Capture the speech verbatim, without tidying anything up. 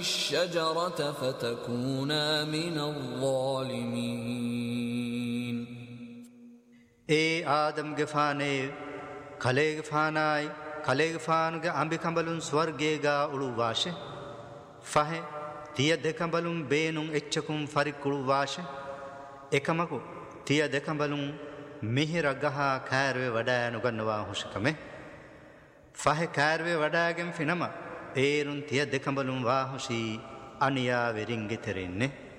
الشجرة فتكونا من الظالمين. اے آدم گفانے کھلے گفانائی کھلے گفان گا امبی کمبلن سورگے گا اڑو واشے فہے تیہ دکمبلن بینن اچکم فرق اڑو واشے එකමකු තිය දෙකඹලුන් මිහිර ගහ කෑරුවේ වඩා නුගන්නවා හුෂකමේ ෆහ කෑරුවේ වඩාගෙන් ෆිනම ඒරුන් තිය දෙකඹලුන් වාහුෂී අනියා වෙරින් ගෙතරින්නේ